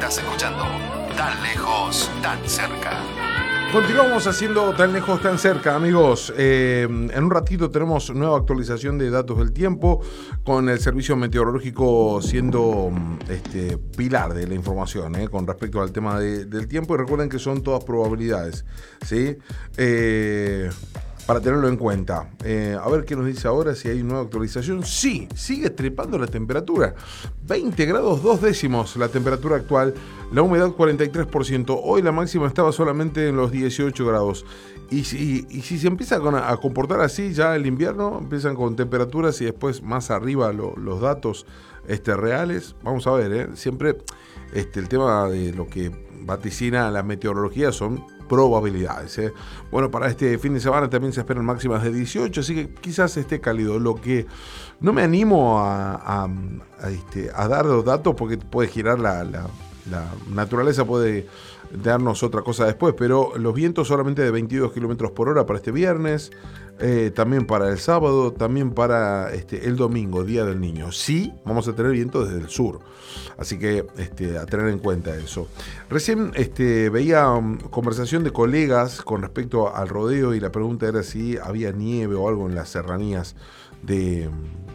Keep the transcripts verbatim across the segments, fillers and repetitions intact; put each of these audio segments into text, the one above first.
Estás escuchando Tan Lejos, Tan Cerca. Continuamos haciendo Tan Lejos, Tan Cerca, amigos. Eh, en un ratito tenemos nueva actualización de datos del tiempo, con el servicio meteorológico siendo este, pilar de la información eh, con respecto al tema de, del tiempo. Y recuerden que son todas probabilidades, ¿sí? Eh, para tenerlo en cuenta. Eh, a ver qué nos dice ahora, si hay nueva actualización. Sí, sigue trepando la temperatura. veinte grados dos décimos la temperatura actual. La humedad cuarenta y tres por ciento. Hoy la máxima estaba solamente en los dieciocho grados. Y si, y si se empieza a comportar así ya el invierno, empiezan con temperaturas y después más arriba lo, los datos este, reales. Vamos a ver, ¿eh? Siempre este, el tema de lo que vaticina la meteorología son probabilidades, ¿eh? Bueno, para este fin de semana también se esperan máximas de dieciocho, así que quizás esté cálido. Lo que no me animo a, a, a, este, a dar los datos porque puede girar la, la, la naturaleza, puede darnos otra cosa después, pero los vientos solamente de veintidós kilómetros por hora para este viernes, eh, también para el sábado, también para este, el domingo, Día del Niño. Sí, vamos a tener viento desde el sur, así que este, a tener en cuenta eso. Recién este, veía um, conversación de colegas con respecto al rodeo y la pregunta era si había nieve o algo en las serranías de...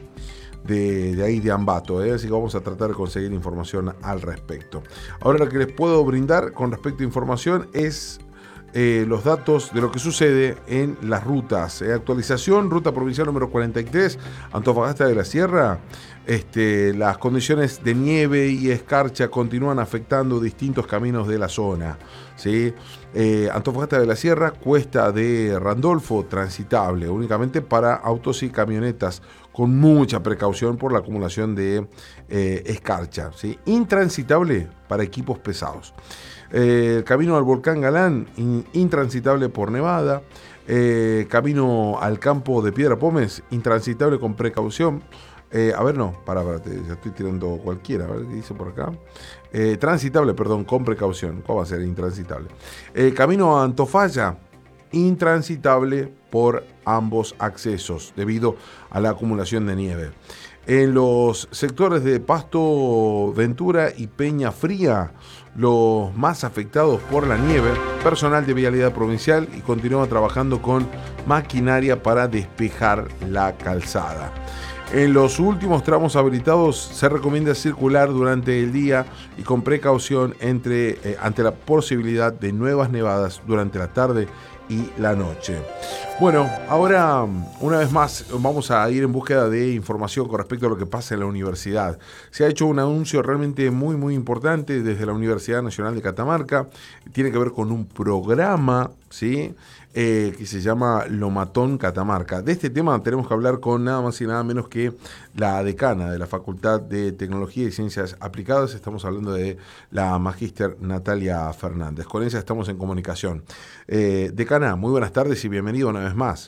De, de ahí de Ambato, ¿eh? Así que vamos a tratar de conseguir información al respecto. Ahora lo que les puedo brindar con respecto a información es eh, los datos de lo que sucede en las rutas. ¿eh? Actualización, ruta provincial número cuarenta y tres, Antofagasta de la Sierra. Este, las condiciones de nieve y escarcha continúan afectando distintos caminos de la zona, ¿sí? Eh, Antofagasta de la Sierra, Cuesta de Randolfo, transitable únicamente para autos y camionetas, con mucha precaución por la acumulación de eh, escarcha, ¿sí? Intransitable para equipos pesados. Eh, el camino al volcán Galán, in, intransitable por nevada. Eh, camino al campo de Piedra Pómez, intransitable con precaución. Eh, a ver, no, para, para, ya estoy tirando cualquiera, a ver qué dice por acá. Eh, transitable, perdón, con precaución. ¿Cómo va a ser intransitable? Eh, camino a Antofalla, intransitable por ambos accesos debido a la acumulación de nieve. En los sectores de Pasto, Ventura y Peña Fría, los más afectados por la nieve, personal de Vialidad Provincial y continúa trabajando con maquinaria para despejar la calzada. En los últimos tramos habilitados se recomienda circular durante el día y con precaución entre, eh, ante la posibilidad de nuevas nevadas durante la tarde y la noche. Bueno, ahora una vez más vamos a ir en búsqueda de información con respecto a lo que pasa en la universidad. Se ha hecho un anuncio realmente muy muy importante desde la Universidad Nacional de Catamarca. Tiene que ver con un programa, ¿sí? Eh, que se llama Lomatón Catamarca. De este tema tenemos que hablar con nada más y nada menos que la decana de la Facultad de Tecnología y Ciencias Aplicadas. Estamos hablando de la magíster Natalia Fernández. Con ella estamos en comunicación. Eh, decana, muy buenas tardes y bienvenido una vez más.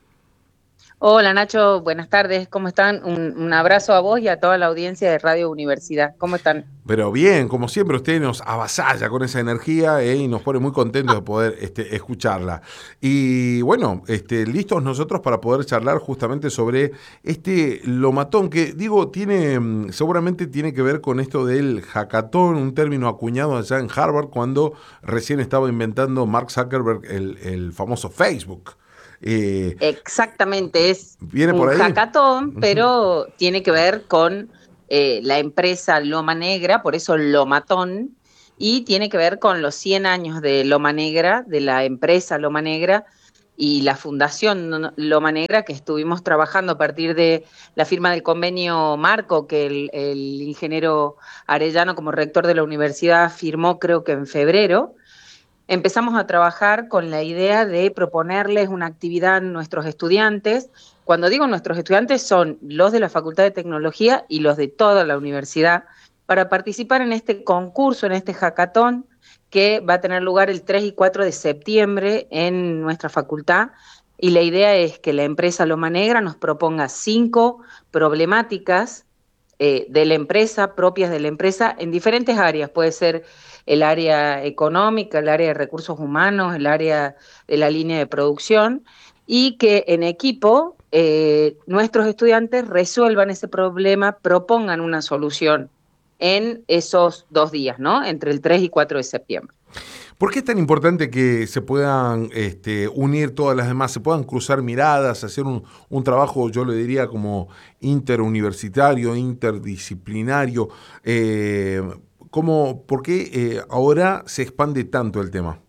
Hola Nacho, buenas tardes, ¿cómo están? Un, un abrazo a vos y a toda la audiencia de Radio Universidad, ¿cómo están? Pero bien, como siempre usted nos avasalla con esa energía eh, y nos pone muy contentos de poder este, escucharla. Y bueno, este, listos nosotros para poder charlar justamente sobre este lomatón que, digo, tiene seguramente tiene que ver con esto del hackathon, un término acuñado allá en Harvard cuando recién estaba inventando Mark Zuckerberg el, el famoso Facebook. Eh, Exactamente, es ¿viene un por ahí? hackathon, pero uh-huh. tiene que ver con eh, la empresa Loma Negra, por eso Lomatón, y tiene que ver con los cien años de Loma Negra, de la empresa Loma Negra, y la Fundación Loma Negra, que estuvimos trabajando a partir de la firma del convenio marco que el, el ingeniero Arellano, como rector de la universidad, firmó creo que en febrero. Empezamos a trabajar con la idea de proponerles una actividad a nuestros estudiantes. Cuando digo nuestros estudiantes son los de la Facultad de Tecnología y los de toda la universidad, para participar en este concurso, en este hackathon, que va a tener lugar el tres y cuatro de septiembre en nuestra facultad. Y la idea es que la empresa Loma Negra nos proponga cinco problemáticas eh, de la empresa, propias de la empresa, en diferentes áreas. Puede ser el área económica, el área de recursos humanos, el área de la línea de producción, y que en equipo eh, nuestros estudiantes resuelvan ese problema, propongan una solución. en esos dos días, ¿no? Entre el tres y cuatro de septiembre. ¿Por qué es tan importante que se puedan este, unir todas las demás, se puedan cruzar miradas, hacer un, un trabajo, yo le diría, como interuniversitario, interdisciplinario? Eh, ¿cómo, ¿Por qué eh, ahora se expande tanto el tema?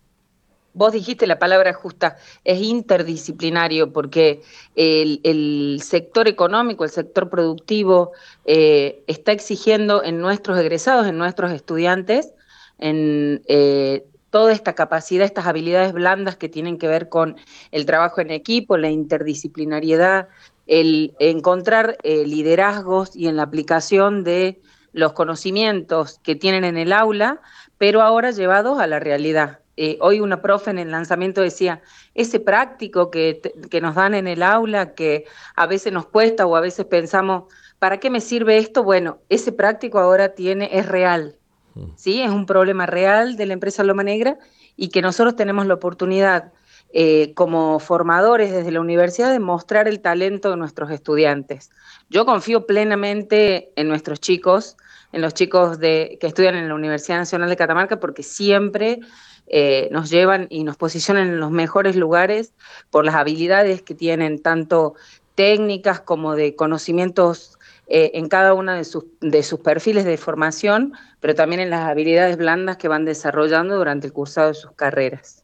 Vos dijiste la palabra justa, es interdisciplinario porque el, el sector económico, el sector productivo, eh, está exigiendo en nuestros egresados, en nuestros estudiantes, en eh, toda esta capacidad, estas habilidades blandas que tienen que ver con el trabajo en equipo, la interdisciplinariedad, el encontrar eh, liderazgos y en la aplicación de los conocimientos que tienen en el aula, pero ahora llevados a la realidad. Eh, hoy una profe en el lanzamiento decía, ese práctico que, que nos dan en el aula, que a veces nos cuesta o a veces pensamos, ¿para qué me sirve esto? Bueno, ese práctico ahora tiene, es real, ¿sí? Es un problema real de la empresa Loma Negra y que nosotros tenemos la oportunidad eh, como formadores desde la universidad de mostrar el talento de nuestros estudiantes. Yo confío plenamente en nuestros chicos, en los chicos de, que estudian en la Universidad Nacional de Catamarca, porque siempre eh, nos llevan y nos posicionan en los mejores lugares por las habilidades que tienen, tanto técnicas como de conocimientos eh, en cada uno de sus, de sus perfiles de formación, pero también en las habilidades blandas que van desarrollando durante el cursado de sus carreras.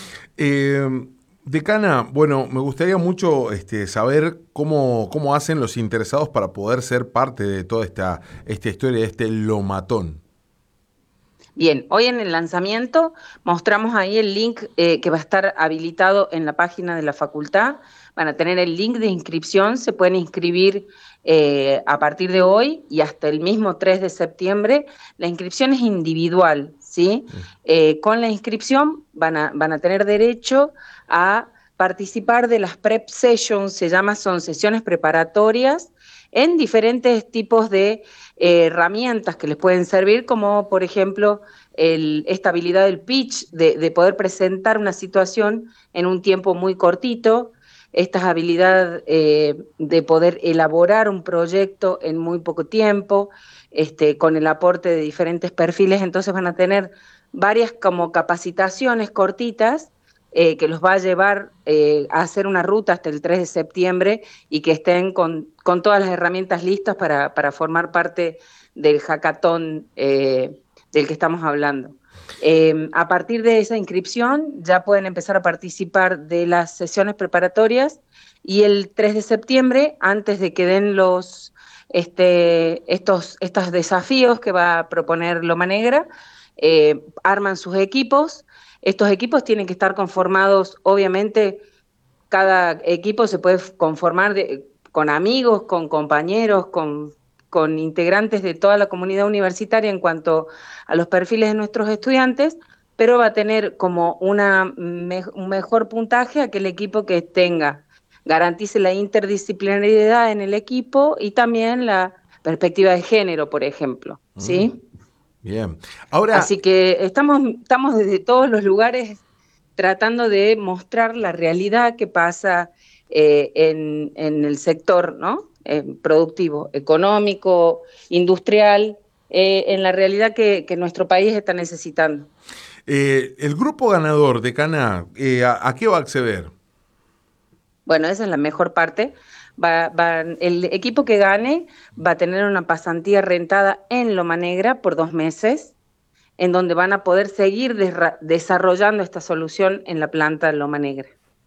Eh, Decana, bueno, me gustaría mucho este, saber cómo, cómo hacen los interesados para poder ser parte de toda esta, esta historia, de este Lomatón. Bien, hoy en el lanzamiento mostramos ahí el link eh, que va a estar habilitado en la página de la facultad. Van a tener el link de inscripción, se pueden inscribir eh, a partir de hoy y hasta el mismo tres de septiembre. La inscripción es individual, ¿sí? Eh, con la inscripción van a, van a tener derecho a participar de las prep sessions, se llama, son sesiones preparatorias en diferentes tipos de eh, herramientas que les pueden servir, como por ejemplo el, esta habilidad del pitch, de, de poder presentar una situación en un tiempo muy cortito, esta habilidad eh, de poder elaborar un proyecto en muy poco tiempo, este, con el aporte de diferentes perfiles. Entonces van a tener varias como capacitaciones cortitas Eh, que los va a llevar eh, a hacer una ruta hasta el tres de septiembre y que estén con, con todas las herramientas listas para, para formar parte del hackathon eh, del que estamos hablando. Eh, a partir de esa inscripción ya pueden empezar a participar de las sesiones preparatorias y el tres de septiembre, antes de que den los, este, estos, estos desafíos que va a proponer Loma Negra, eh, arman sus equipos. Estos equipos tienen que estar conformados, obviamente, cada equipo se puede conformar de, con amigos, con compañeros, con, con integrantes de toda la comunidad universitaria en cuanto a los perfiles de nuestros estudiantes, pero va a tener como una, me, un mejor puntaje aquel equipo que tenga, garantice la interdisciplinariedad en el equipo y también la perspectiva de género, por ejemplo, ¿sí? Mm. Bien. Ahora, así que estamos, estamos desde todos los lugares tratando de mostrar la realidad que pasa eh, en, en el sector, ¿no? Eh, productivo, económico, industrial, eh, en la realidad que, que nuestro país está necesitando. Eh, el grupo ganador, Decana, eh, ¿a, ¿a qué va a acceder? Bueno, esa es la mejor parte. Va, va, el equipo que gane va a tener una pasantía rentada en Loma Negra por dos meses, en donde van a poder seguir desarrollando esta solución en la planta de Loma Negra,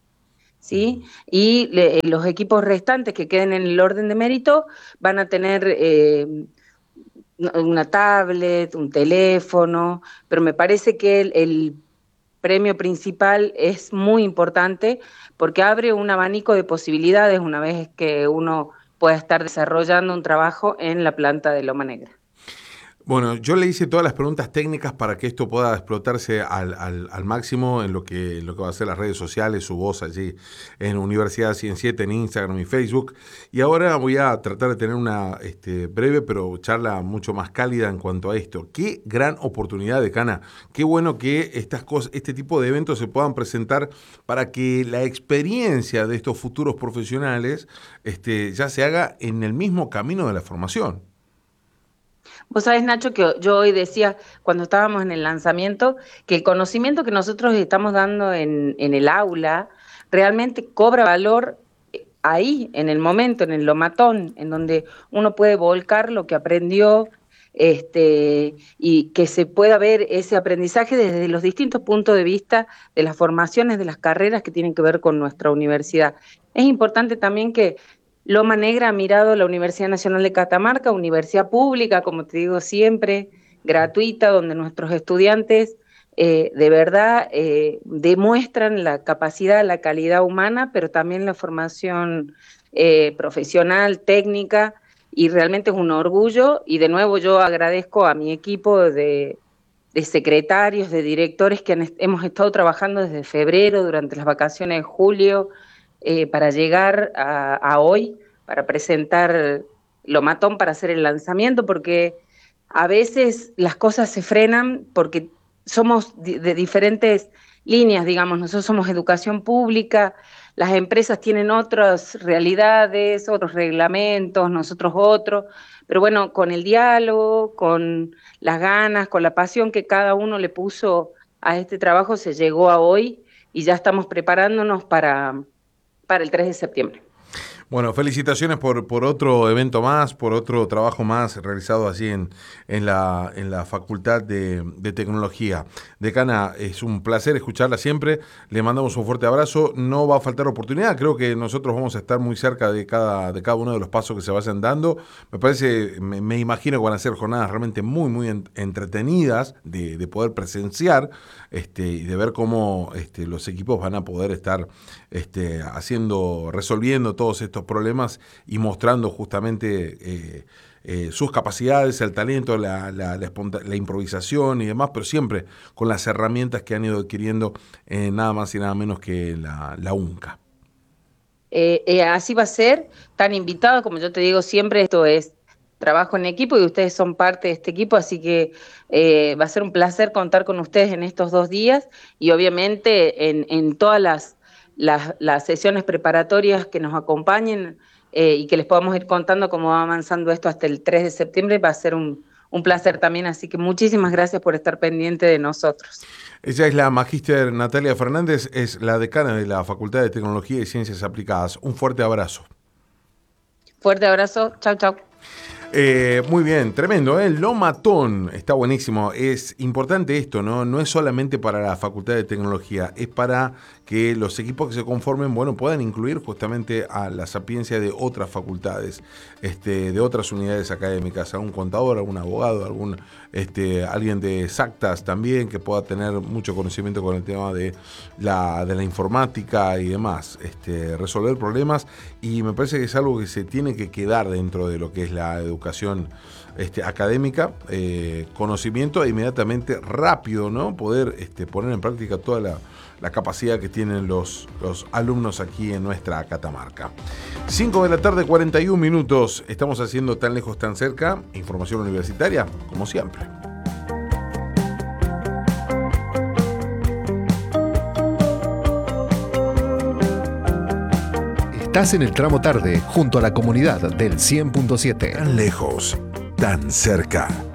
¿sí? Y le, los equipos restantes que queden en el orden de mérito van a tener eh, una tablet, un teléfono, pero me parece que el, el premio principal es muy importante porque abre un abanico de posibilidades una vez que uno pueda estar desarrollando un trabajo en la planta de Loma Negra. Bueno, yo le hice todas las preguntas técnicas para que esto pueda explotarse al, al, al máximo en lo que, lo que va a ser las redes sociales, su voz allí en Universidad cien siete, en Instagram y Facebook. Y ahora voy a tratar de tener una este, breve pero charla mucho más cálida en cuanto a esto. Qué gran oportunidad, Decana. Qué bueno que estas cosas, este tipo de eventos se puedan presentar para que la experiencia de estos futuros profesionales este, ya se haga en el mismo camino de la formación. Vos sabés, Nacho, que yo hoy decía, cuando estábamos en el lanzamiento, que el conocimiento que nosotros estamos dando en, en el aula realmente cobra valor ahí, en el momento, en el lomatón, en donde uno puede volcar lo que aprendió, este, y que se pueda ver ese aprendizaje desde los distintos puntos de vista de las formaciones, de las carreras que tienen que ver con nuestra universidad. Es importante también que Loma Negra ha mirado la Universidad Nacional de Catamarca, universidad pública, como te digo siempre, gratuita, donde nuestros estudiantes eh, de verdad eh, demuestran la capacidad, la calidad humana, pero también la formación eh, profesional, técnica, y realmente es un orgullo. Y de nuevo yo agradezco a mi equipo de, de secretarios, de directores que han, hemos estado trabajando desde febrero, durante las vacaciones de julio, Eh, para llegar a, a hoy, para presentar Lomatón, para hacer el lanzamiento, porque a veces las cosas se frenan porque somos de, de diferentes líneas, digamos. Nosotros somos educación pública, las empresas tienen otras realidades, otros reglamentos, nosotros otros, pero bueno, con el diálogo, con las ganas, con la pasión que cada uno le puso a este trabajo, se llegó a hoy y ya estamos preparándonos para para el tres de septiembre. Bueno, felicitaciones por, por otro evento más, por otro trabajo más realizado así en, en, la, en la Facultad de, de Tecnología. Decana, es un placer escucharla siempre, le mandamos un fuerte abrazo, no va a faltar oportunidad, creo que nosotros vamos a estar muy cerca de cada, de cada uno de los pasos que se vayan dando. Me parece, me, me imagino que van a ser jornadas realmente muy, muy en, entretenidas de, de poder presenciar este, y de ver cómo este, los equipos van a poder estar este, haciendo, resolviendo todos estos problemas y mostrando justamente eh, eh, sus capacidades, el talento, la, la, la, la improvisación y demás, pero siempre con las herramientas que han ido adquiriendo eh, nada más y nada menos que la, la UNCA. Eh, eh, así va a ser, tan invitados, como yo te digo siempre, esto es trabajo en equipo y ustedes son parte de este equipo, así que eh, va a ser un placer contar con ustedes en estos dos días y obviamente en, en todas las Las, las sesiones preparatorias que nos acompañen eh, y que les podamos ir contando cómo va avanzando esto hasta el tres de septiembre, va a ser un, un placer también, así que muchísimas gracias por estar pendiente de nosotros. Ella es la magíster Natalia Fernández, es la decana de la Facultad de Tecnología y Ciencias Aplicadas. Un fuerte abrazo. Fuerte abrazo, chau, chau. Eh, muy bien, tremendo, ¿eh? Lomatón, está buenísimo. Es importante esto, ¿no? No es solamente para la Facultad de Tecnología, es para que los equipos que se conformen, bueno, puedan incluir justamente a la sapiencia de otras facultades, este, de otras unidades académicas, algún contador, algún abogado, algún, este, alguien de exactas también que pueda tener mucho conocimiento con el tema de la, de la informática y demás, este, resolver problemas, y me parece que es algo que se tiene que quedar dentro de lo que es la educación este, académica, eh, conocimiento e inmediatamente rápido, ¿no? Poder este, poner en práctica toda la, la capacidad que tienen los, los alumnos aquí en nuestra Catamarca. cinco de la tarde, cuarenta y un minutos. Estamos haciendo Tan Lejos, Tan Cerca. Información universitaria, como siempre. Estás en el tramo tarde, junto a la comunidad del cien punto siete. Tan lejos, tan cerca.